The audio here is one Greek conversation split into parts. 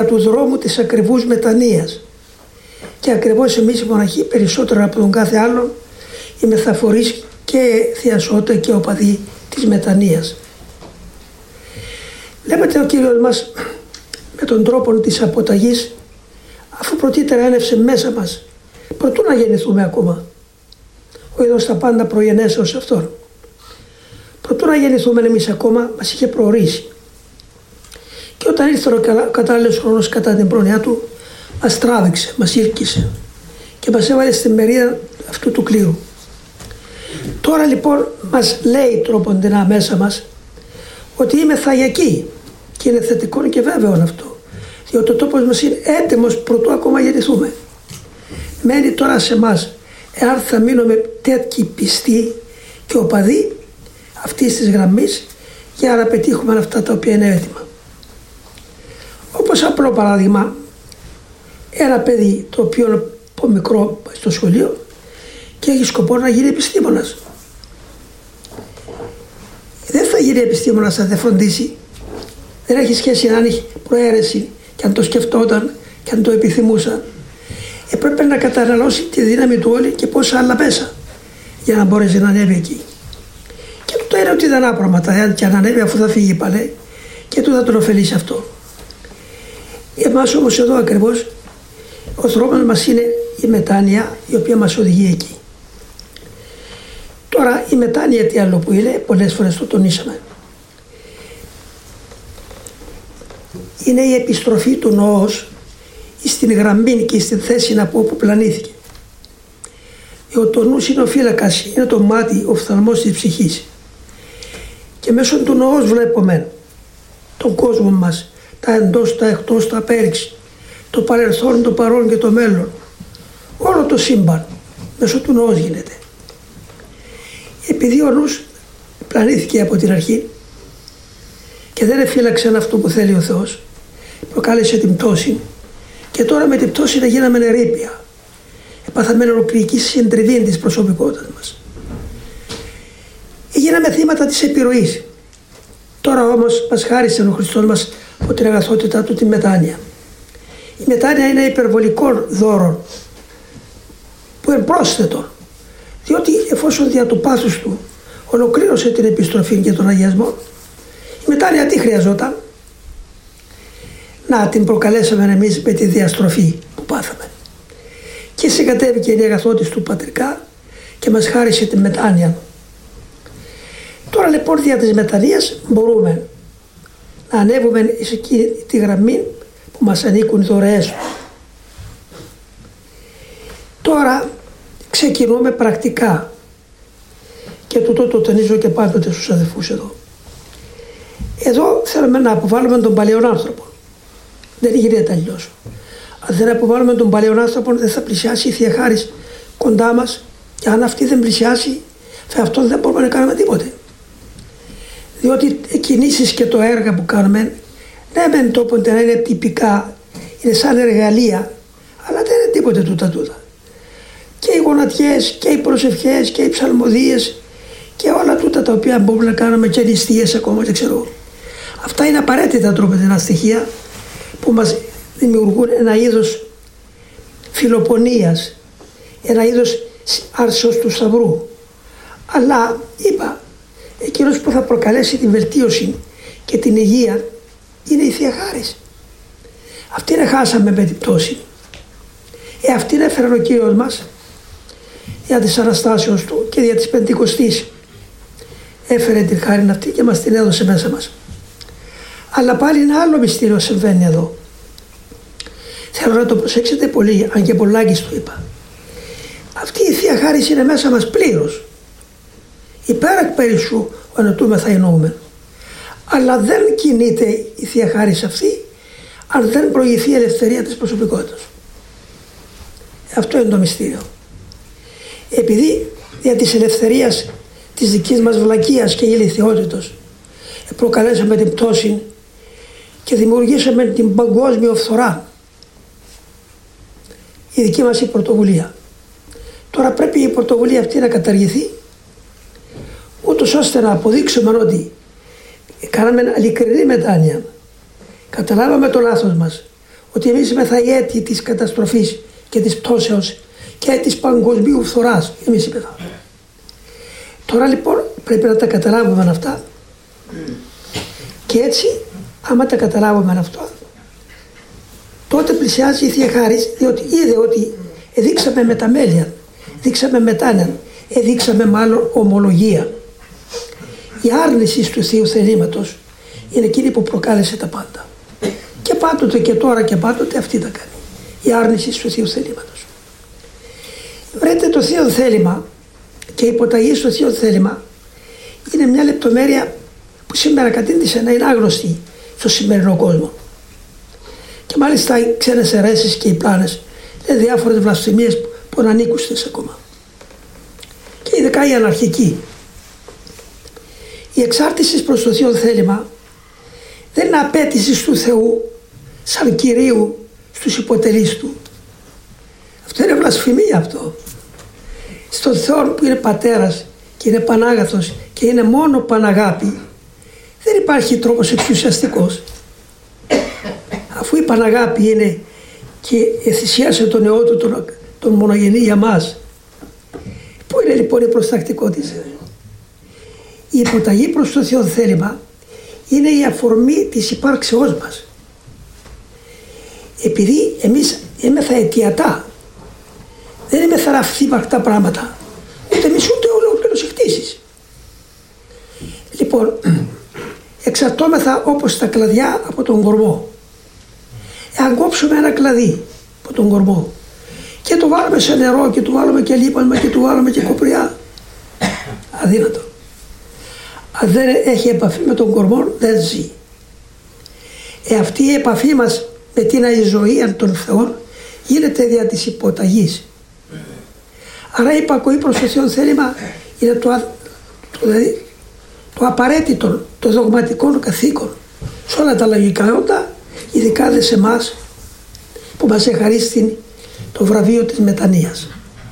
του δρόμου της ακριβούς μετανοίας. Και ακριβώς εμείς οι μοναχοί, περισσότερο από τον κάθε άλλον, οι μεθαφορείς και θειασότε και οπαδοί της μετανοίας. Βλέπετε ο Κύριος μας με τον τρόπο της αποταγής, αφού πρωτήτερα ένευσε μέσα μας, προτού να γεννηθούμε ακόμα. Ο είδος τα πάντα προγενέσεως αυτόν. Προτού να γεννηθούμε εμείς ακόμα, μας είχε προορίσει. Και όταν ήρθε ο κατάλληλος χρόνος κατά την πρόνοια του, μας τράβηξε, μας ήρκησε και μας έβαλε στην μερίδα αυτού του κλήρου. Τώρα λοιπόν μας λέει τρόποντινά μέσα μας ότι είμαι θαγιακή και είναι θετικό και βέβαιο αυτό, διότι ο τόπος μας είναι έτοιμος προτού ακόμα γεννηθούμε. Μένει τώρα σε εμάς εάν θα μείνουμε τέτοιοι πιστοί και οπαδοί αυτής της γραμμής για να πετύχουμε αυτά τα οποία είναι έτοιμα. Όπως απλό παράδειγμα, ένα παιδί το οποίο είναι από μικρό στο σχολείο και έχει σκοπό να γίνει επιστήμονας. Δεν θα γίνει επιστήμονας αν δεν φροντίσει. Δεν έχει σχέση αν έχει προαίρεση και αν το σκεφτόταν και αν το επιθυμούσα. Πρέπει να καταναλώσει τη δύναμη του όλη και πόσα άλλα μέσα για να μπορέσει να ανέβει εκεί. Και τούτο είναι ότι δεν άπρωματα, και αν ανέβει αφού θα φύγει παλέ και του θα τον ωφελήσει αυτό. Εμάς όμως εδώ ακριβώς ο δρόμος μας είναι η μετάνοια η οποία μας οδηγεί εκεί. Τώρα η μετάνοια τι άλλο που είναι, πολλές φορές το τονίσαμε. Είναι η επιστροφή του νοός στην γραμμή και στην θέση από όπου πλανήθηκε. Ο νους είναι ο φύλακας, είναι το μάτι, ο οφθαλμός της ψυχής. Και μέσω του νοός βλέπουμε τον κόσμο μας, τα εντός, τα εκτός, τα απέριξη, το παρελθόν, το παρόν και το μέλλον. Όλο το σύμπαν μέσω του νοός γίνεται. Επειδή ο νους πλανήθηκε από την αρχή και δεν εφύλαξε αυτό που θέλει ο Θεός, προκάλεσε την πτώση και τώρα με την πτώση να γίναμε ερείπια. Επάθαμε ολοκληρική συντριβή της προσωπικότητας μας. Γίναμε θύματα της επιρροής. Τώρα όμως μας χάρισε ο Χριστός μας από την αγαθότητά του τη μετάνοια. Η μετάνοια είναι υπερβολικό δώρο που είναι πρόσθετο, διότι εφόσον δια του πάθους του ολοκλήρωσε την επιστροφή και τον αγιασμό, η μετάνοια τι χρειαζόταν? Να την προκαλέσαμε εμείς με τη διαστροφή που πάθαμε. Και συγκατέβηκε η αγαθότης του πατρικά και μας χάρισε τη μετάνοια. Τώρα λοιπόν δια της μετανοίας μπορούμε να ανέβουμε σε εκείνη τη γραμμή που μας ανήκουν οι δωρεές του. Τώρα ξεκινούμε πρακτικά και τούτο το τονίζω και πάντοτε στους αδελφούς εδώ. Εδώ θέλουμε να αποβάλουμε τον παλαιόν άνθρωπο. Δεν γίνεται αλλιώς. Αν δεν αποβάλουμε τον παλαιόν άνθρωπο δεν θα πλησιάσει η Θεία Χάρις κοντά μας και αν αυτή δεν πλησιάσει σε αυτό δεν μπορούμε να κάνουμε τίποτε. Διότι οι κινήσεις και το έργα που κάνουμε ναι μεν τόποτε να είναι τυπικά, είναι σαν εργαλεία, αλλά δεν είναι τίποτε τούτα. Και οι γονατιές και οι προσευχές και οι ψαλμοδίες και όλα τούτα τα οποία μπορούμε να κάνουμε και νηστείες ακόμα δεν ξέρω. Αυτά είναι απαραίτητα τρόπεδα στοιχεία που μας δημιουργούν ένα είδος φιλοπονίας, ένα είδος άρσεως του σταυρού. Αλλά είπα, εκείνος που θα προκαλέσει την βελτίωση και την υγεία είναι η Θεία Χάρις. Αυτήν χάσαμε με την πτώση. Αυτήν έφερε ο Κύριος μας για τις Αναστάσεως Του και για τις Πεντηκοστής. Έφερε την χάρη αυτή και μας την έδωσε μέσα μας. Αλλά πάλι ένα άλλο μυστήριο συμβαίνει εδώ. Θέλω να το προσέξετε πολύ, αν και πολλάκις το είπα. Αυτή η Θεία Χάρις είναι μέσα μας πλήρως. Υπέρακ περισσού ο ενωτούμεθα εννοούμεν. Αλλά δεν κινείται η Θεία Χάρις αυτή αν δεν προηγηθεί η ελευθερία της προσωπικότητας. Αυτό είναι το μυστήριο. Επειδή δια της ελευθερίας της δικής μας βλακείας και ηλιθιότητος προκαλέσαμε την πτώση και δημιουργήσαμε την παγκόσμια φθορά, η δική μας η πρωτοβουλία. Τώρα πρέπει η πρωτοβουλία αυτή να καταργηθεί, ούτως ώστε να αποδείξουμε ότι κάναμε ειλικρινή μετάνοια, καταλάβαμε το λάθος μας, ότι εμείς είμαστε οι αίτιοι της καταστροφής και της πτώσεως και της παγκοσμίου φθοράς. Εμείς είμαστε. Τώρα λοιπόν πρέπει να τα καταλάβουμε αυτά και έτσι άμα τα καταλάβουμε αυτό, τότε πλησιάζει η Θεία Χάρις, διότι είδε ότι δείξαμε μεταμέλεια, δείξαμε μετάνοιαν, δείξαμε μάλλον ομολογία. Η άρνηση του Θείου θελήματος είναι εκείνη που προκάλεσε τα πάντα. Και πάντοτε και τώρα και πάντοτε αυτή τα κάνει. Η άρνηση του Θείου θελήματος. Βρείτε το Θείο θέλημα και η υποταγή στο Θείο θέλημα είναι μια λεπτομέρεια που σήμερα κατήντησε να είναι άγνωστη στο σημερινό κόσμο. Και μάλιστα οι ξένες αιρέσεις και οι πλάνες είναι διάφορες βλασφημίες που ανήκουστες ακόμα. Και ειδικά οι αναρχικοί. Η εξάρτηση προς το Θείο θέλημα δεν είναι απέτηση του Θεού σαν Κυρίου στους υποτελείς του. Αυτό είναι βλασφημία αυτό. Στον Θεό που είναι πατέρας και είναι πανάγαθος και είναι μόνο παναγάπη, δεν υπάρχει τρόπος εξουσιαστικός. Αφού η παναγάπη είναι και θυσίασε τον Υιό του τον μονογενή για μας, πού είναι λοιπόν η προστακτικότητα? Η υποταγή προς το Θεό θέλημα είναι η αφορμή της υπάρξεώς μας. Επειδή εμείς είμαστε αιτιατά, δεν είμαι θαραφθήμαρκτα πράγματα, ούτε εμείς ούτε ολόκληρος εκτίσεις. Λοιπόν, εξαρτώμεθα όπως τα κλαδιά από τον κορμό. Εάν κόψουμε ένα κλαδί από τον κορμό και το βάλουμε σε νερό και του βάλουμε και λίπανμα και του βάλουμε και κοπριά, αδύνατο. Αν δεν έχει επαφή με τον κορμό δεν ζει. Αυτή η επαφή μας με την αϊζωία των Θεών γίνεται δια της υποταγής. Άρα η υπακοή προς το Θεό θέλημα είναι το απαραίτητο, το δογματικό καθήκον σε όλα τα λογικά όντα, ειδικά δε σε εμάς που μας εχαρίστην το βραβείο της μετανοίας.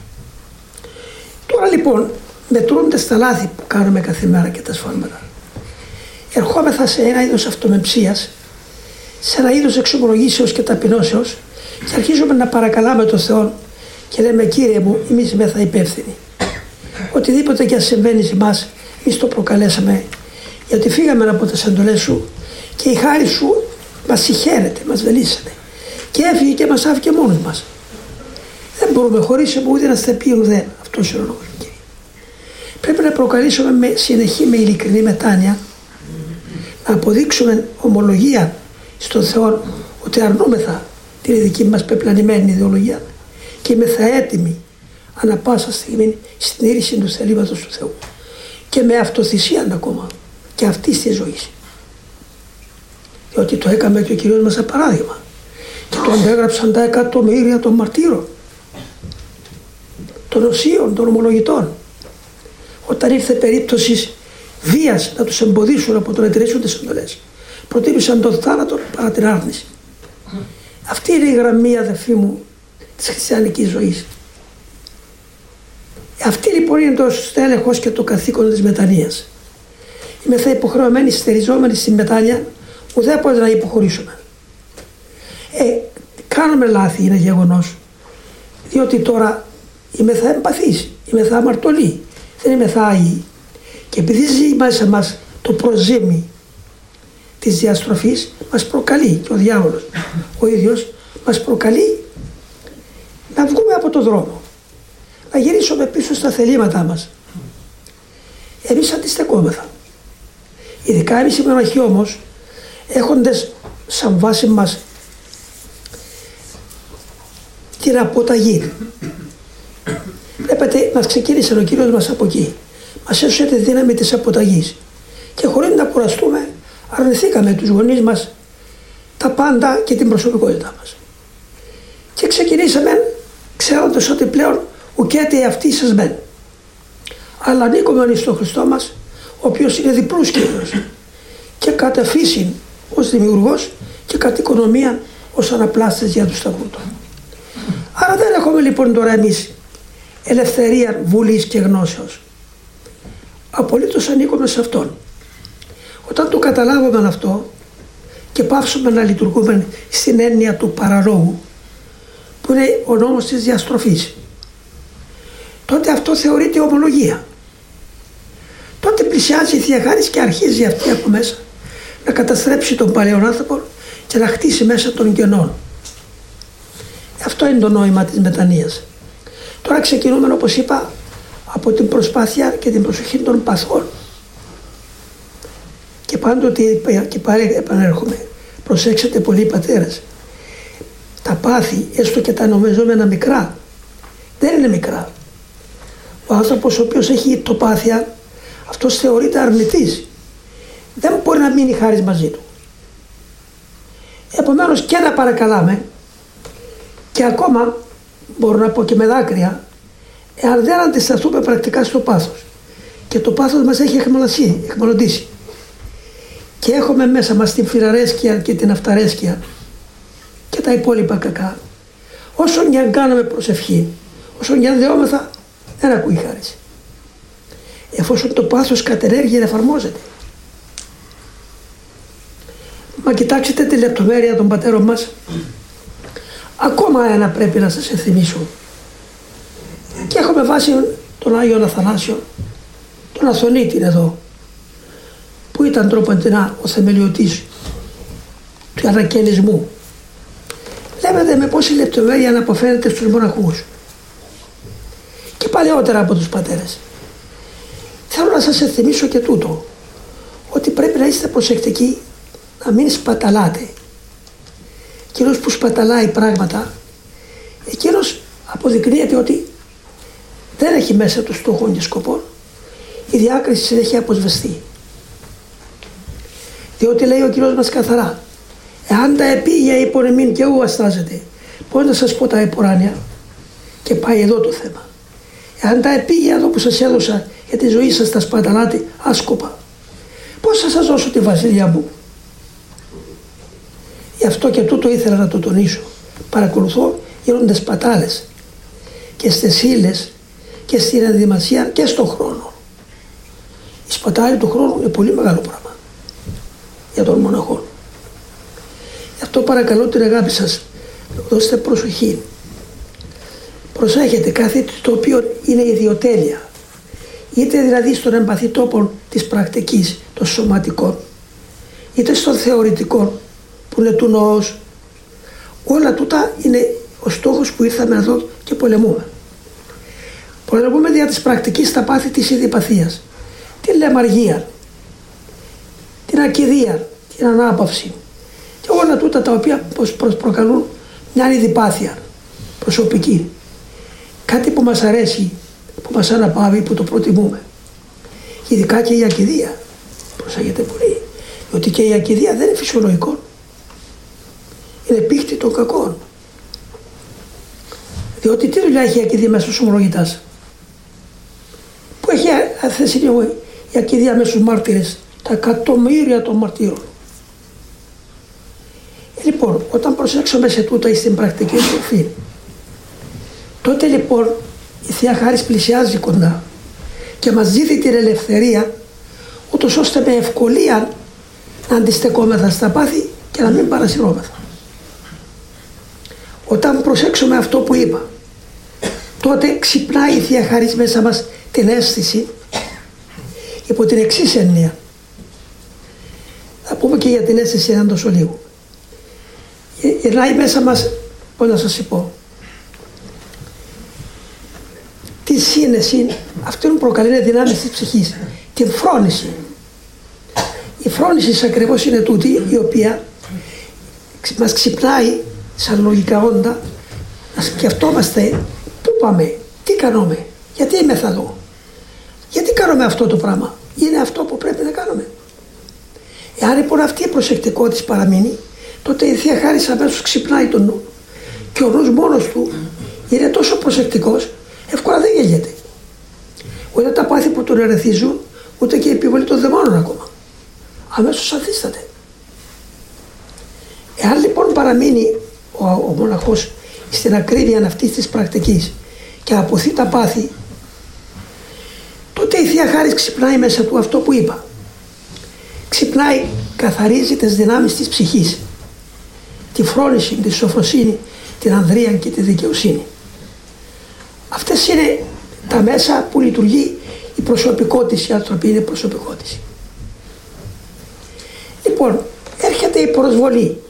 Τώρα λοιπόν, μετρούνται τα λάθη που κάνουμε κάθε μέρα και τα σφάλματα. Ερχόμεθα σε ένα είδος αυτομεψίας, σε ένα είδος εξομολογήσεως και ταπεινώσεως και αρχίζουμε να παρακαλάμε τον Θεό και λέμε Κύριε μου, εμείς είμαστε υπεύθυνοι. Οτιδήποτε και αν συμβαίνει σε εμάς, εμείς το προκαλέσαμε, γιατί φύγαμε από τις εντολές σου και η χάρη σου μας συγχαίρεται, μας βελίσανε και έφυγε και μας άφηκε μόνος μας. Δεν μπορούμε χωρίς ούτε να στεπίουν δεν. Αυτός είναι ο λόγος. Πρέπει να προκαλήσουμε με συνεχή, με ειλικρινή μετάνοια, να αποδείξουμε ομολογία στον Θεό ότι αρνούμεθα την δική μας πεπλανημένη ιδεολογία και είμαστε έτοιμοι ανά πάσα στιγμή στην ήρηση του θελήματος του Θεού και με αυτοθυσία ακόμα και αυτής της ζωής. Διότι το έκαμε και ο Κύριος μας σαν παράδειγμα και το αντέγραψαν τα εκατομμύρια των μαρτύρων, των οσίων, των ομολογητών. Όταν ήρθε περίπτωση βίας να τους εμποδίσουν από το να τηρήσουν τις εντολές, προτίμησαν τον θάνατο παρά την άρνηση. Αυτή είναι η γραμμή, αδερφοί μου, της χριστιανικής ζωής. Αυτή λοιπόν είναι το στέλεχος και το καθήκον της μετανοίας. Είμαστε υποχρεωμένοι, στεριζόμενοι στη μετάνοια, ουδέποτε να υποχωρήσουμε. Κάνουμε λάθη, είναι γεγονός, διότι τώρα είμαι θα εμπαθής, είμαι θα αμαρτωλή, δεν είμαι θα άγιοι. Και επειδή ζει μέσα μας το προζύμι της διαστροφής, μας προκαλεί και ο διάβολος ο ίδιος μας προκαλεί να βγούμε από το δρόμο, να γυρίσουμε πίσω στα θελήματά μας. Εμείς αντιστεκόμεθα. Ειδικά εμείς οι μοναχοί όμως, έχοντες σαν βάση μας την αποταγή. Βλέπετε, μας ξεκίνησε ο Κύριος μας από εκεί. Μας έσωσε τη δύναμη της αποταγής. Και χωρίς να κουραστούμε, αρνηθήκαμε τους γονείς μας τα πάντα και την προσωπικότητά μας. Και ξεκινήσαμε ξέροντας ότι πλέον ουκέτε αυτοί σας μεν. Αλλά ανήκουμε στον Χριστό μας, ο οποίος είναι διπλούς Κύριος. Και κατά φύση ως δημιουργός και κατά οικονομία ως αναπλάστης για του σταυρού του. Άρα δεν έχουμε λοιπόν τώρα εμείς ελευθερία βουλής και γνώσεως. Απολύτως ανήκουμε σε Αυτόν. Όταν το καταλάβουμε αυτό, και πάψουμε να λειτουργούμε στην έννοια του παραλόγου, που είναι ο νόμος της διαστροφής, τότε αυτό θεωρείται ομολογία. Τότε πλησιάζει η Θεία Χάρις και αρχίζει αυτή από μέσα να καταστρέψει τον παλαιόν άνθρωπο και να χτίσει μέσα των κενών. Αυτό είναι το νόημα της μετανοίας. Τώρα ξεκινούμε, όπως είπα, από την προσπάθεια και την προσοχή των παθών. Και πάντοτε και πάλι επανέρχομαι, προσέξτε πολλοί πατέρες, τα πάθη, έστω και τα νομιζόμενα μικρά, δεν είναι μικρά. Ο άνθρωπος ο οποίος έχει τοπάθεια, αυτός θεωρείται αρνητής. Δεν μπορεί να μείνει χάρις μαζί του. Επομένως και να παρακαλάμε, και ακόμα μπορώ να πω και με δάκρυα, εάν δεν αντισταθούμε πρακτικά στο πάθος και το πάθος μας έχει εχμαλωτήσει και έχουμε μέσα μας την φυραρέσκεια και την αυταρέσκεια και τα υπόλοιπα κακά, όσον και αν κάνουμε προσευχή, όσον και αν δεόμεθα, δεν ακούει χάρις, εφόσον το πάθος κατ' ενέργεια εφαρμόζεται. Μα κοιτάξτε τη λεπτομέρεια των πατέρων μας. Ακόμα ένα πρέπει να σας ενθυμίσω. Και έχουμε βάσει τον Άγιο Αθανάσιο, τον Αθωνίτη εδώ, που ήταν τρόποντινά ο θεμελιωτής του ανακαινισμού. Λέμε με πόση λεπτομέρεια να αποφαίνεται στους μοναχούς και παλαιότερα από τους πατέρες. Θέλω να σας ενθυμίσω και τούτο, ότι πρέπει να είστε προσεκτικοί να μην σπαταλάτε. Εκείνος που σπαταλάει πράγματα, εκείνος αποδεικνύεται ότι δεν έχει μέσα του στόχων και σκοπών. Η διάκριση έχει αποσβεστεί. Διότι λέει ο Κύριος μας καθαρά, εάν τα επίγεια υπονεμήν και ου αστάζεται, πώς να σας πω τα επουράνια, και πάει εδώ το θέμα. Εάν τα επίγεια εδώ που σας έδωσα για τη ζωή σας τα σπαταλάτε άσκοπα, πώς θα σας δώσω τη βασιλεία μου? Γι' αυτό και τούτο ήθελα να το τονίσω. Παρακολουθώ, γίνονται σπατάλες και στις ύλες και στην ενδυμασία και στον χρόνο. Η σπατάλη του χρόνου είναι πολύ μεγάλο πράγμα για τον μοναχό. Γι' αυτό παρακαλώ την αγάπη σας, δώστε προσοχή. Προσέχετε κάθε το οποίο είναι ιδιοτέλεια, είτε δηλαδή στον εμπαθή τόπο της πρακτικής των σωματικών, είτε στον θεωρητικό που είναι του νοός. Όλα τούτα είναι ο στόχος που ήρθαμε εδώ και πολεμούμε. Πολεμούμε δια της πρακτικής τα πάθη της ιδιπαθίας, την λεμαργία, την ακηδία, την ανάπαυση και όλα τούτα τα οποία προκαλούν μια ιδιπάθεια προσωπική. Κάτι που μας αρέσει, που μας αναπαύει, που το προτιμούμε. Ειδικά και η ακηδία. Προσέχετε πολύ. Διότι και η ακηδία δεν είναι φυσιολογικό. Είναι πίχτη των κακών. Διότι τι δουλειά έχει η ακηδία μέσα στους ομολογητάς? Που έχει θέσει η ακηδία μέσα στους μάρτυρες, τα εκατομμύρια των μαρτύρων. Λοιπόν, όταν προσέξουμε σε τούτα στην πρακτική στροφή, τότε λοιπόν η Θεία Χάρις πλησιάζει κοντά και μας δίδει την ελευθερία, ούτως ώστε με ευκολία να αντιστεκόμεθα στα πάθη και να μην παρασυρώμεθα. Όταν προσέξουμε αυτό που είπα, τότε ξυπνάει η Θεία Χάρις μέσα μας την αίσθηση υπό την εξής έννοια. Θα πούμε και για την αίσθηση έναν τόσο λίγο. Γυρνάει μέσα μας, πώς να σας πω, τη σύνεση, αυτήν που προκαλεί δυνάμεις της ψυχής, την φρόνηση. Η φρόνηση ακριβώς είναι τούτη η οποία μας ξυπνάει σαν λογικά όντα να σκεφτόμαστε πού πάμε, τι κάνουμε, γιατί είμαι εδώ, γιατί κάνουμε αυτό το πράγμα, είναι αυτό που πρέπει να κάνουμε. Εάν λοιπόν αυτή η προσεκτικότητα παραμείνει, τότε η Θεία Χάρις αμέσως ξυπνάει τον νου και ο νους μόνος του είναι τόσο προσεκτικός, εύκολα δεν γελιέται. Ούτε τα πάθη που τον ερεθίζουν, ούτε και η επιβολή των δαιμόνων ακόμα. Αμέσως ανθίσταται. Εάν λοιπόν παραμείνει ο μοναχός στην ακρίβεια αυτής της πρακτικής και αποθεί τα πάθη, τότε η Θεία Χάρις ξυπνάει μέσα του αυτό που είπα. Ξυπνάει καθαρίζει τις δυνάμεις της ψυχής, τη φρόνηση, τη σοφροσύνη, την ανδρεία και τη δικαιοσύνη. Αυτές είναι τα μέσα που λειτουργεί η προσωπικότηση, η ανθρωπίνη προσωπικότηση. Λοιπόν, έρχεται η προσβολή.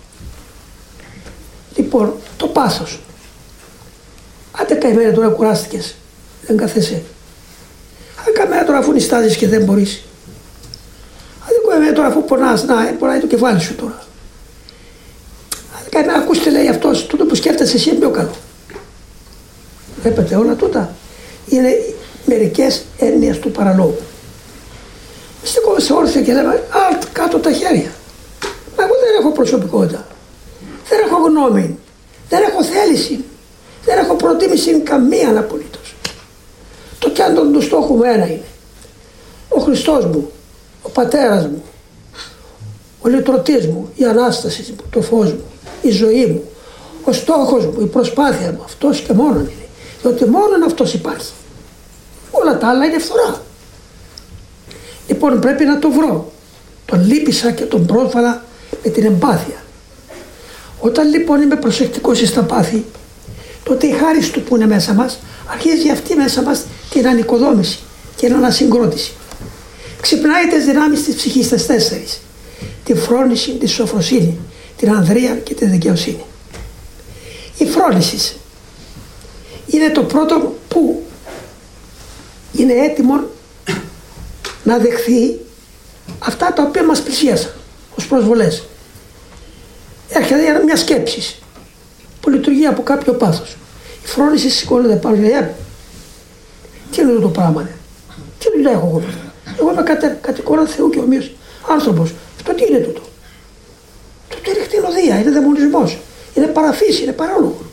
Λοιπόν, το πάθος. Άντε καημένα τώρα κουράστηκες, δεν κάθεσαι. Αν καημένα τώρα αφού νιστάζεις και δεν μπορείς. Άντε καημένα τώρα αφού πονάς, πονάει το κεφάλι σου τώρα. Άντε καημένα ακούστε λέει αυτός, τούτο που σκέφτεσαι εσύ είναι πιο καλό. Βλέπετε όλα τούτα είναι μερικές έννοιες του παραλόγου. Στεκόμαστε όρθια και λέμε κάτω τα χέρια. Μα εγώ δεν έχω προσωπικότητα, δεν έχω γνώμη, δεν έχω θέληση, δεν έχω προτίμηση καμία απολύτως. Το κέντρο του στόχου μου ένα είναι. Ο Χριστός μου, ο Πατέρας μου, ο λυτρωτής μου, η Ανάσταση μου, το φως μου, η ζωή μου, ο στόχος μου, η προσπάθεια μου, αυτός και μόνον είναι. Διότι μόνον αυτός υπάρχει. Όλα τα άλλα είναι φθορά. Λοιπόν πρέπει να το βρω. Τον λύπησα και τον πρόσβαλα με την εμπάθεια. Όταν λοιπόν είμαι προσεκτικός στα πάθη, τότε η χάρις του που είναι μέσα μας αρχίζει αυτή μέσα μας την ανοικοδόμηση και την ανασυγκρότηση. Ξυπνάει τις δυνάμεις της ψυχής τις τέσσερις. Τη φρόνηση, τη σοφροσύνη, την ανδρεία και τη δικαιοσύνη. Η φρόνηση είναι το πρώτο που είναι έτοιμο να δεχθεί αυτά τα οποία μας πλησίασαν ως προσβολές. Έρχεται μια σκέψη που λειτουργεί από κάποιο πάθος. Η φρόνηση σηκώνεται πάνω και λέει τι είναι το πράγμα, τι δουλειά έχω εγώ. Εγώ είμαι κατοικόνα Θεού και ομοίως άνθρωπος. Αυτό τι είναι τούτο? Τούτο είναι κτηνοδία, είναι δαιμονισμός, είναι παραφύση, είναι παράλογο.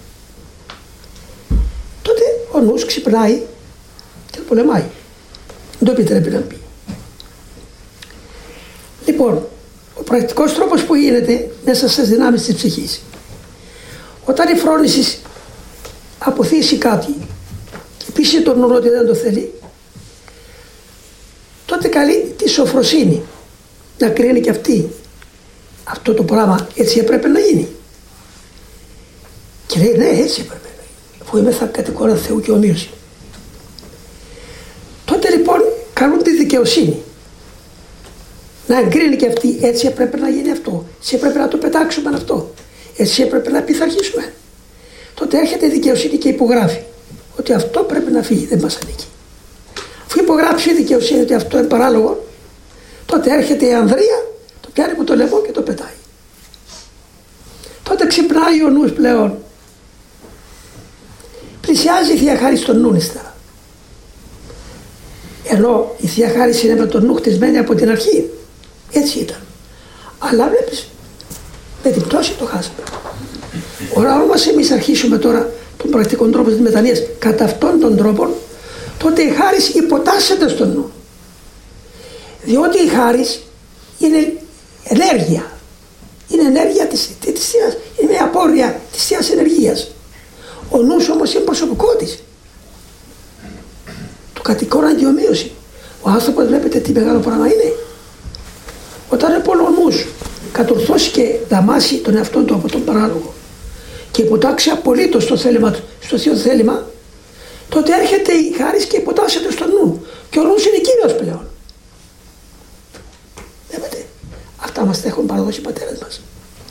Τότε ο νους ξυπνάει και πολεμάει. Δεν το επιτρέπει να πει. Λοιπόν, ο πρακτικός τρόπος που γίνεται μέσα στις δυνάμεις της ψυχής. Όταν η φρόνηση αποθήσει κάτι και πείσει τον νου ότι δεν το θέλει, τότε καλεί τη σοφροσύνη να κρίνει και αυτή αυτό το πράγμα έτσι έπρεπε να γίνει. Και λέει ναι, έτσι έπρεπε να γίνει, αφού είμαι θα κατοικόνα Θεού και ομοίωση. Τότε λοιπόν καλούν τη δικαιοσύνη να εγκρίνει και αυτή, έτσι έπρεπε να γίνει αυτό, έτσι έπρεπε να το πετάξουμε αυτό, έτσι έπρεπε να πειθαρχήσουμε. Τότε έρχεται η δικαιοσύνη και υπογράφει ότι αυτό πρέπει να φύγει, δεν μας ανήκει. Αφού υπογράψει η δικαιοσύνη ότι αυτό είναι παράλογο, τότε έρχεται η ανδρεία, το πιάνει από το λαιμό και το πετάει. Τότε ξυπνάει ο νους πλέον. Πλησιάζει η Θεία Χάρις στον νου ύστερα. Ενώ η Θεία Χάρις είναι με τον νου χτισμένη από την αρχή. Έτσι ήταν. Αλλά βλέπεις, με την πτώση το χάσαμε. Ωραία όμως εμείς αρχίσουμε τώρα τον πρακτικό τρόπο της μετανοίας κατά αυτόν τον τρόπο, τότε η χάρις υποτάσσεται στον νου. Διότι η χάρις είναι ενέργεια. Είναι ενέργεια της Θείας, είναι μια απόρρεια της Θείας ενεργείας. Ο νους όμως είναι προσωπικό της. Το κατοικόνα αντιομοίωση. Ο άνθρωπος βλέπετε τι μεγάλο πράγμα είναι. Όταν λοιπόν ο νους κατορθώσει και δαμάσει τον εαυτό του από τον παράλογο και υποτάξει απολύτως το θέλημα του, στο Θείο θέλημα, τότε έρχεται η χάρις και υποτάσσεται στον νου. Και ο νους είναι κύριος πλέον. Βλέπετε, αυτά μας τα έχουν παραδώσει οι πατέρες μας.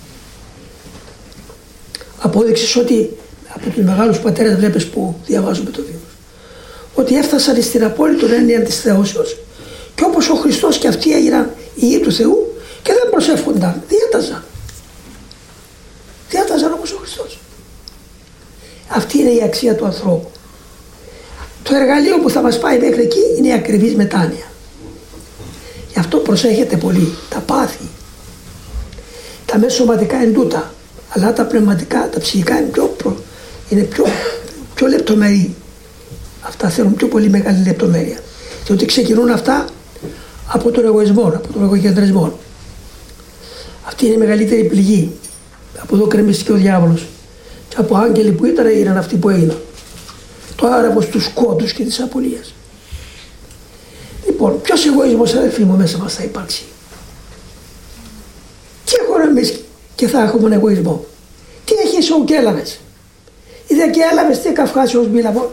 Απόδειξης ότι από τους μεγάλους πατέρες βλέπεις που διαβάζουμε το βήμα, ότι έφτασαν στην απόλυτη έννοια της θεώσεως και όπως ο Χριστός και αυτοί έγιναν οι Υιοί του Θεού και δεν προσεύχονταν, διέταζαν. Διέταζαν όπως ο Χριστός. Αυτή είναι η αξία του ανθρώπου. Το εργαλείο που θα μας πάει μέχρι εκεί είναι η ακριβής μετάνοια. Γι' αυτό προσέχετε πολύ τα πάθη. Τα μέσα σωματικά είναι τούτα, αλλά τα πνευματικά, τα ψυχικά είναι πιο λεπτομερή. Αυτά θέλουν πιο πολύ μεγάλη λεπτομέρεια. Διότι ξεκινούν αυτά από τον εγωισμό, από τον εγωκεντρισμό. Αυτή είναι η μεγαλύτερη πληγή. Από εδώ κρεμίστηκε ο διάβολος. Και από άγγελοι που ήταν έγιναν αυτοί που έγιναν. Το άραβος του σκότους και της απολίας. Λοιπόν, ποιος εγωισμός αδελφοί μου μέσα μας θα υπάρξει? και θα έχουμε εγωισμό. Τι έχεις ο Κέλαβες? Είδε και έλαβες τι Καυκάσιος μίλαβο.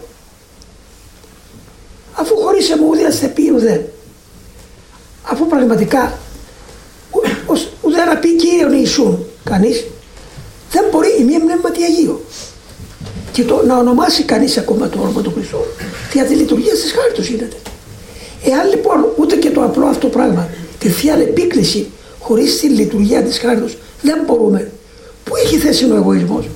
Αφού χωρίσε μου ουδέν σε πει ουδέν. Αφού πραγματικά ουδέν να πει Κύριον Ιησούν κανείς, δεν μπορεί η μία πνεύματι Αγίο. Και να ονομάσει κανείς ακόμα το όνομα του Χριστού δια τη λειτουργία της χάριτος γίνεται. Εάν λοιπόν ούτε και το απλό αυτό πράγμα, τη Θεία Επίκληση χωρίς τη λειτουργία της χάριτος δεν μπορούμε, πού έχει θέση ο εγωισμός?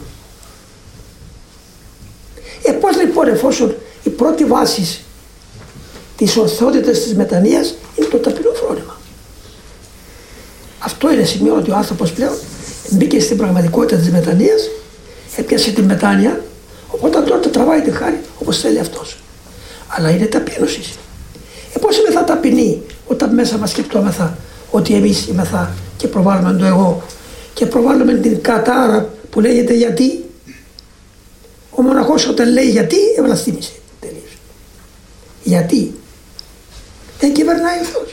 Πώς λοιπόν, εφόσον η πρώτη βάση της ορθότητας της μετανοίας είναι το ταπεινό φρόνημα. Αυτό είναι σημείο ότι ο άνθρωπος πλέον μπήκε στην πραγματικότητα της μετανοίας, έπιασε τη μετάνοια, οπότε τότε τραβάει τη χάρη όπως θέλει αυτός. Αλλά είναι ταπείνωση. Πώς είμαι θα ταπεινοί όταν μέσα μας σκεπτόμεθα ότι εμείς είμεθα και προβάλλουμε το εγώ και προβάλλουμε την κατάρα που λέγεται γιατί. Ο μοναχός όταν λέει γιατί ευλαστήμησε τελείως. Γιατί δεν κυβερνάει ο Θεός.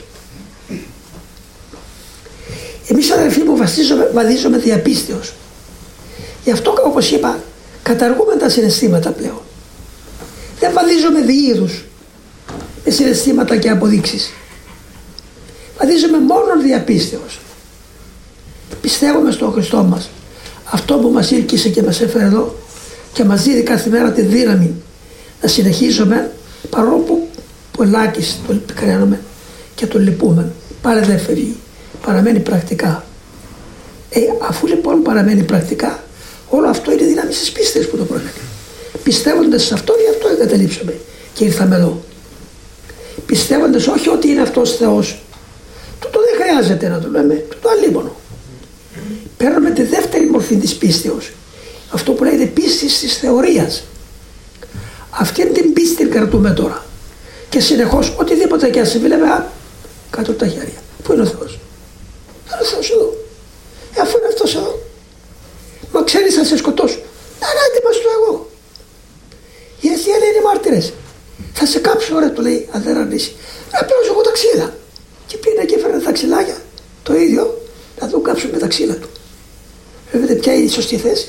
Εμείς αδελφοί μου βαδίζουμε διαπίστεως. Γι' αυτό όπως είπα καταργούμε τα συναισθήματα πλέον. Δεν βαδίζουμε διείδους με συναισθήματα και αποδείξεις. Βαδίζουμε μόνο διαπίστεως. Πιστεύουμε στον Χριστό μας. Αυτό που μας ήρκησε και μας έφερε εδώ και μας δίδει κάθε μέρα τη δύναμη να συνεχίζουμε παρόλο που πολλάκις το πικραίνουμε και το λυπούμε. Πάλι δεν φεύγει. Παραμένει πρακτικά. Αφού λοιπόν παραμένει πρακτικά, όλο αυτό είναι δύναμη στις πίστες που το προλαβαίνει. Πιστεύοντας σε αυτό, γι' αυτό εγκαταλείψαμε και ήρθαμε εδώ. Πιστεύοντας όχι ότι είναι αυτός Θεός, τούτο δεν χρειάζεται να το λέμε, τούτο αλίμονο. Παίρνουμε τη δεύτερη μορφή της πίστεως, αυτό που λέγεται πίστη της θεωρίας. Αυτήν την πίστη κρατούμε τώρα και συνεχώς οτιδήποτε και αν συμβεί λέμε κάτω από τα χέρια. Πού είναι ο Θεός? Δεν είναι ο Θεός εδώ. Αφού είναι αυτός εδώ. Μα ξέρεις θα σε σκοτώσω. Να έτοιμας το εγώ. Οι χριστιανοί είναι μάρτυρες. Θα σε κάψω, ωραία, του λέει, αν δεν αρνήσει. Να παίρνω εγώ τα ξύλα. Και πήγαινε και έφερε τα ξυλάκια το ίδιο να τον κάψουν με τα ξύλα του. Βλέπετε ποια είναι η σωστή θέση.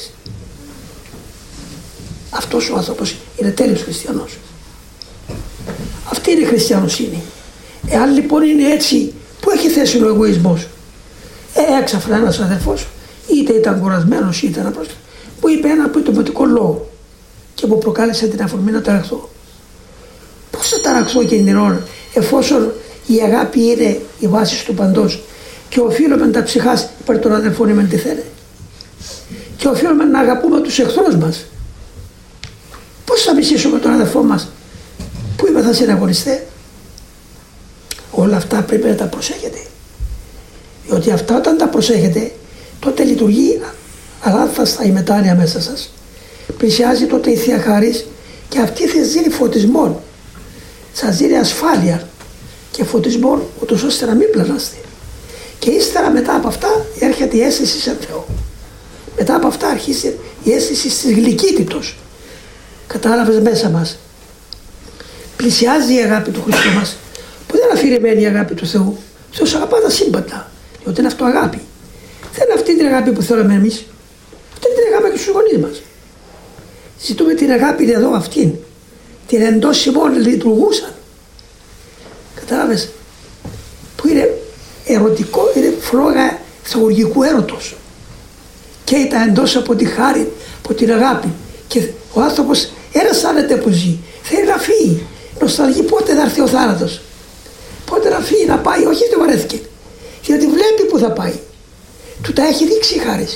Αυτός ο άνθρωπος είναι τέλειος χριστιανός. Αυτή είναι η χριστιανοσύνη. Εάν λοιπόν είναι έτσι, πού έχει θέση ο εγωισμός? Έξαφνα ένας αδερφός, είτε ήταν κουρασμένος είτε ήταν απρόσωπος, που είπε ένα αποτελεσματικό λόγο και που προκάλεσε την αφορμή να ταραχθώ. Πώς θα ταραχθώ και την εφόσον η αγάπη είναι η βάση του παντός και οφείλουμε τα ψυχάς υπέρ των αδερφών ημεν τι θέλει και οφείλουμε να αγαπούμε τους εχθρούς μας. Πώς θα μισήσουμε τον αδερφό μας που είπε θα συναγωνιστεί? Όλα αυτά πρέπει να τα προσέχετε, διότι αυτά όταν τα προσέχετε τότε λειτουργεί αλάνθαστα η μετάνοια μέσα σας. Πλησιάζει τότε η Θεία Χάρις και αυτή θα δίνει φωτισμό, σας δίνει ασφάλεια και φωτισμό ούτως ώστε να μην πλανάστε. Και ύστερα μετά από αυτά έρχεται η αίσθηση σε Θεό. Μετά από αυτά αρχίζει η αίσθηση της γλυκύτητος. Κατάλαβες μέσα μας. Πλησιάζει η αγάπη του Χριστού μας που δεν είναι αφηρημένη η αγάπη του Θεού. Ο Θεός αγαπά τα σύμπαντα, διότι είναι αυτό αγάπη. Δεν είναι αυτή την αγάπη που θέλουμε εμείς. Αυτή την αγάπη και στους γονείς μας. Ζητούμε την αγάπη εδώ αυτήν. Την εντός ημών λειτουργούσαν. Κατάλαβες. Που είναι ερωτικό, είναι φλόγα θεουργικού έρωτος. Και ήταν εντός από τη χάρη, από την αγάπη. Και ο άνθρωπος ένα αισθάνεται που ζει. Θέλει να φύγει. Νοσταλγεί πότε θα έρθει ο θάνατος. Πότε να φύγει, να πάει. Όχι δεν βαρέθηκε. Γιατί βλέπει που θα πάει. Του τα έχει δείξει η χάρη.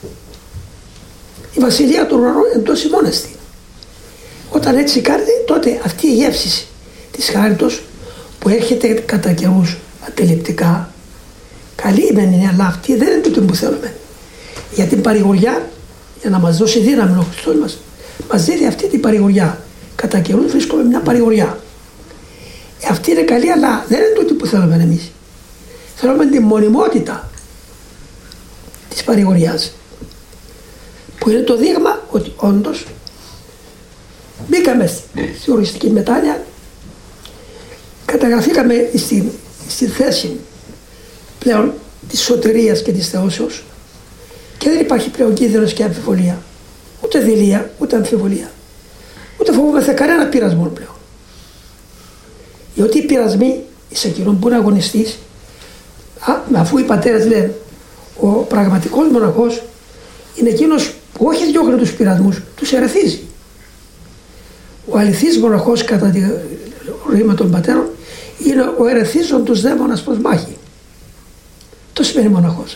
Η βασιλεία του ουρανού εντός ημών εστί. Όταν έτσι κάνετε, τότε αυτή η γεύση της χάριτος που έρχεται κατά καιρούς αντιληπτικά, καλή μεν είναι, αλλά αυτή δεν είναι τούτη που θέλουμε. Για την παρηγοριά, για να μας δώσει δύναμη ο Χριστός μας δίδει αυτή την παρηγοριά. Κατά καιρούς βρίσκουμε μια παρηγοριά. Αυτή είναι καλή, αλλά δεν είναι τούτη που θέλουμε εμείς. Θέλουμε την μονιμότητα της παρηγοριάς. Που είναι το δείγμα ότι όντως μπήκαμε στη οριστική μετάνοια, καταγραφήκαμε στη θέση πλέον της σωτηρίας και της θεώσεως Και δεν υπάρχει πλέον κίνδυνος και αμφιβολία. Ούτε δειλία, ούτε αμφιβολία. Ούτε φοβούμαστε κανένα πειρασμό πλέον. Γιατί οι πειρασμοί σε εκείνον που είναι αγωνιστής, αφού οι πατέρες λένε, ο πραγματικός μοναχός είναι εκείνος που όχι διώχνει τους πειρασμούς, τους ερεθίζει. Ο αληθής μοναχός, κατά τη ρήμα των πατέρων, είναι ο ερεθίζων τους δαίμονας προς μάχη. Το σημαίνει μοναχός.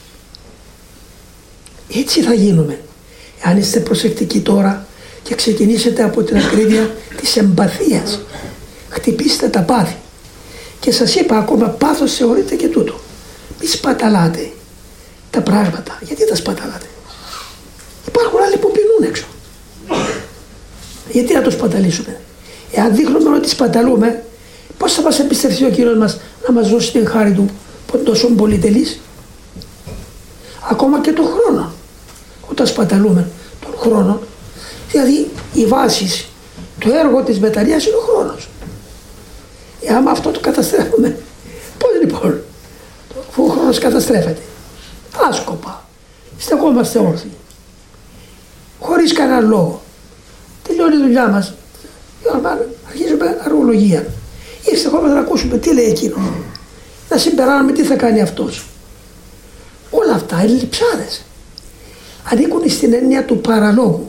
Έτσι θα γίνουμε. Αν είστε προσεκτικοί τώρα και ξεκινήσετε από την ακρίβεια της εμπαθίας, χτυπήστε τα πάθη. Και σας είπα, ακόμα πάθος θεωρείτε και τούτο. Μη σπαταλάτε τα πράγματα. Γιατί τα σπαταλάτε? Υπάρχουν άλλοι που πεινούν έξω. Γιατί να το σπαταλήσουμε? Εάν δείχνουμε ότι σπαταλούμε, πώς θα μας εμπιστευτεί ο Κύριος μας να μας δώσει την χάρη του που είναι τόσο πολυτελής? Ακόμα και τον χρόνο. Όταν σπαταλούμε τον χρόνο, δηλαδή η βάση του έργου της μετανοίας είναι ο χρόνος. Άμα αυτό το καταστρέφουμε, πώς λοιπόν, ο χρόνος καταστρέφεται? Άσκοπα, στεκόμαστε όρθιοι, χωρίς κανένα λόγο. Τελειώνει η δουλειά μας, αρχίζουμε αργολογία. Ή στεκόμαστε να ακούσουμε τι λέει εκείνο, να συμπεράνουμε τι θα κάνει αυτός. Όλα αυτά είναι λειψάδες. Ανήκουν στην έννοια του παραλόγου.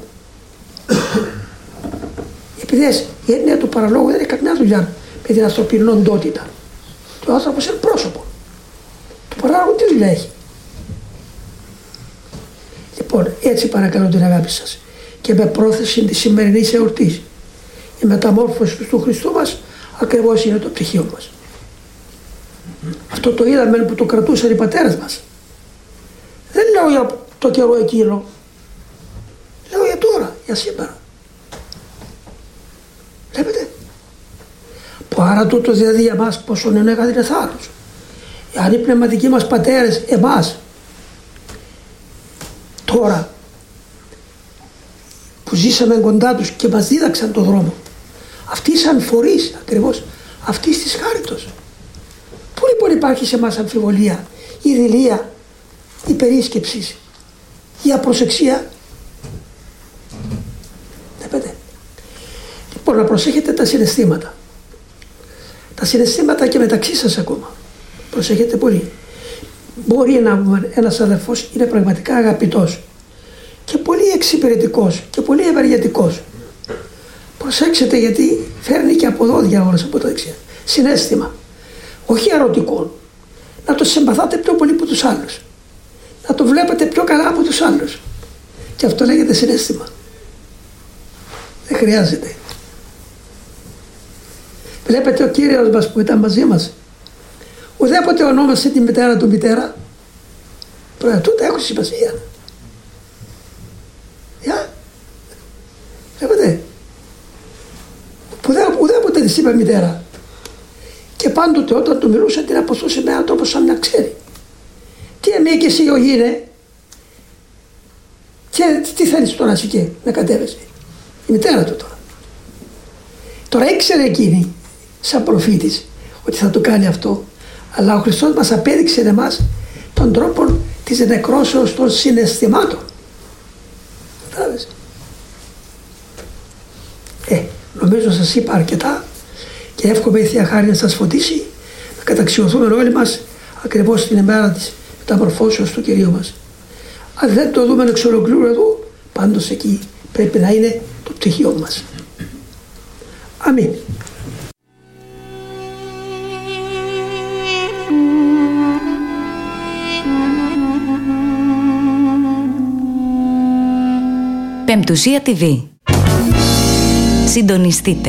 Επειδή η έννοια του παραλόγου δεν έχει καμιά δουλειά με την ανθρωπινή οντότητα. Το άνθρωπος είναι πρόσωπο. Το παράλογο τι δουλειά έχει? Λοιπόν, έτσι παρακαλώ την αγάπη σας και με πρόθεση της σημερινής εορτής. Η μεταμόρφωση του Χριστού μας ακριβώς είναι το πτυχίο μας. Αυτό το είδαμε που το κρατούσαν οι πατέρες μας. Δεν λέω για το καιρό εκείνο. Λέω για τώρα, για σήμερα. Βλέπετε. Άρα τούτο δηλαδή για εμάς πόσο μεγάλη είναι θάρρος. Αν οι πνευματικοί μας πατέρες εμάς τώρα που ζήσαμε κοντά τους και μας δίδαξαν τον δρόμο, αυτοί σαν φορείς ακριβώς αυτής της χάριτος. Πού λοιπόν υπάρχει σε εμάς αμφιβολία, η δειλία, η περίσκεψη, η απροσεξία? Βλέπετε. Λοιπόν, να προσέχετε τα συναισθήματα. Τα συναισθήματα και μεταξύ σας ακόμα. Προσέχετε πολύ. Μπορεί ένας αδερφός είναι πραγματικά αγαπητός και πολύ εξυπηρετικός και πολύ ευεργετικός. Προσέξτε, γιατί φέρνει και από δόντια όλες από τα δεξιά. Συναίσθημα. Όχι ερωτικό. Να το συμπαθάτε πιο πολύ από τους άλλους. Να το βλέπετε πιο καλά από τους άλλους. Και αυτό λέγεται συναίσθημα. Δεν χρειάζεται. Βλέπετε ο Κύριος μας που ήταν μαζί μας, ουδέποτε ονόμασε τη μητέρα του μητέρα. Τώρα τούτα έχουν σημασία. Βλέπετε. Ουδέποτε της είπε μητέρα. Και πάντοτε όταν του μιλούσε την αποστούσε με έναν τρόπο σαν να ξέρει. Τι εμείς και εσύ ο γίνε και τι θέλεις τώρα εσύ και να κατέβεσαι? Η μητέρα του τώρα. Τώρα ήξερε εκείνη σαν προφήτης ότι θα το κάνει αυτό, αλλά ο Χριστός μας απέδειξε εμάς τον τρόπο της νεκρώσεως των συναισθημάτων. Κατάλαβες? Νομίζω σας είπα αρκετά και εύχομαι η Θεία Χάρη να σας φωτίσει, να καταξιωθούμε όλοι μας ακριβώς την ημέρα της μεταμορφώσεως του Κυρίου μας. Αν δεν το δούμε εξ ολοκλήρου εδώ, πάντως εκεί πρέπει να είναι το πτυχίο μας. Αμήν. Πεμπτουσία TV. Συντονιστείτε.